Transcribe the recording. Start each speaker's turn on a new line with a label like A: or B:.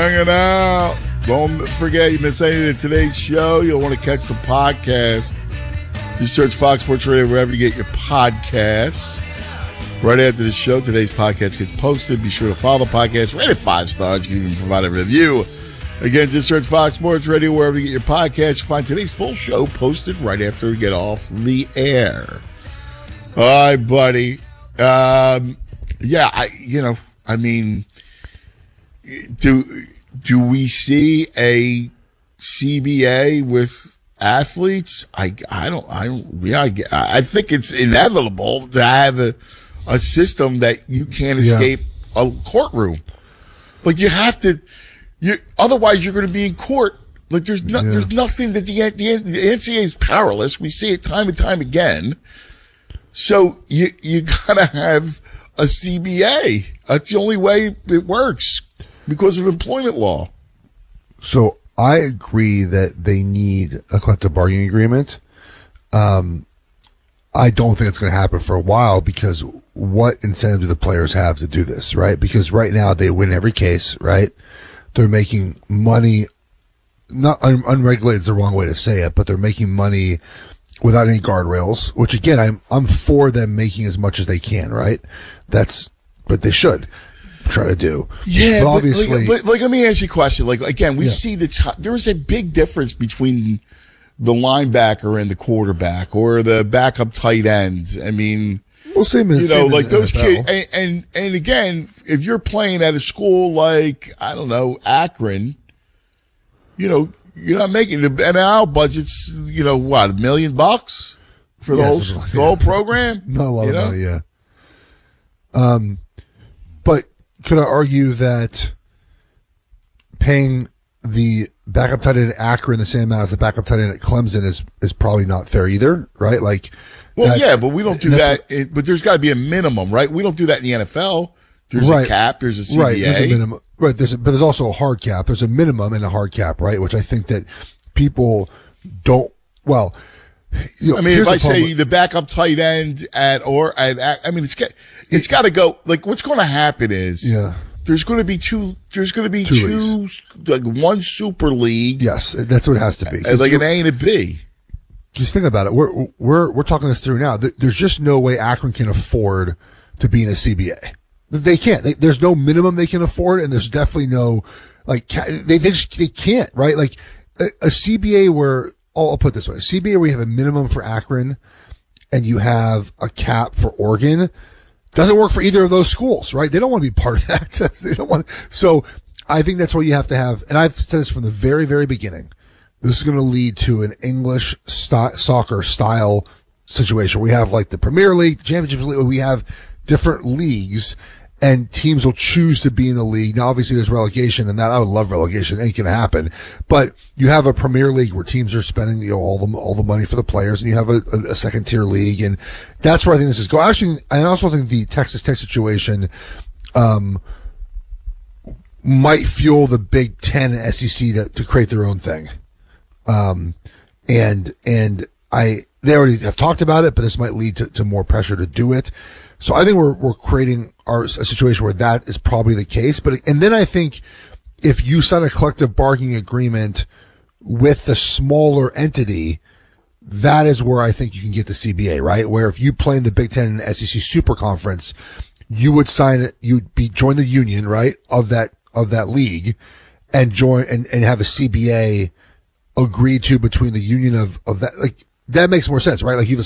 A: hanging out. Don't forget, you miss any of today's show, you'll want to catch the podcast. Just search Fox Sports Radio wherever you get your podcasts. Right after the show, today's podcast gets posted. Be sure to follow the podcast. Rate it 5 stars. You can even provide a review. Again, just search Fox Sports Radio wherever you get your podcasts. Find today's full show posted right after we get off the air. All right, buddy. Do we see a CBA with athletes? I think it's inevitable to have a system that you can't escape a courtroom. Like you have to, otherwise you're going to be in court. Like there's nothing that the NCAA is powerless. We see it time and time again. So you gotta have a CBA. That's the only way it works because of employment law.
B: So I agree that they need a collective bargaining agreement. I don't think it's going to happen for a while because what incentive do the players have to do this, right? Because right now they win every case, right? They're making money, not unregulated is the wrong way to say it, but they're making money without any guardrails, which again, I'm for them making as much as they can, right? That's what they should try to do.
A: Yeah,
B: but obviously,
A: but let me ask you a question. Like again, we see that there is a big difference between the linebacker and the quarterback, or the backup tight ends. I mean,
B: same as
A: like those kids. And again, if you're playing at a school like Akron, you're not making the NIL budget's $1 million for the whole program.
B: Not a lot of money, yeah. But could I argue that paying the backup tight end at Akron the same amount as the backup tight end at Clemson is probably not fair either, right? Like,
A: but we don't do that. But there's got to be a minimum, right? We don't do that in the NFL. There's a cap. There's a CBA.
B: Right. There's a minimum. Right. But there's also a hard cap. There's a minimum and a hard cap, right? Which I think that people don't. Well,
A: if I say the backup tight end it's got to go. Like, what's going to happen is there's going to be two. There's going to be two, like one super league.
B: Yes, that's what it has to be.
A: Like an A and a B.
B: Just think about it. We're talking this through now. There's just no way Akron can afford to be in a CBA. They can't. There's no minimum they can afford, and there's definitely no they can't, right? Like a CBA where I'll put it this way: a CBA where you have a minimum for Akron and you have a cap for Oregon doesn't work for either of those schools, right? They don't want to be part of that. They don't want. So I think that's what you have to have. And I've said this from the very, very beginning. This is going to lead to an English soccer style situation. We have like the Premier League, the Championship League. We have different leagues, and teams will choose to be in the league. Now, obviously, there's relegation, and that I would love relegation. It ain't going to happen. But you have a Premier League where teams are spending all the money for the players, and you have a second tier league, and that's where I think this is going. Actually, I also think the Texas Tech situation might fuel the Big Ten and SEC to create their own thing. They already have talked about it, but this might lead to more pressure to do it. So I think we're creating a situation where that is probably the case. And then I think if you sign a collective bargaining agreement with the smaller entity, that is where I think you can get the CBA, right? Where if you play in the Big Ten and SEC Super Conference, you would sign it, join the union, right, of that league, and join and have a CBA agreed to between the union of that. Like, that makes more sense, right? Like, you have a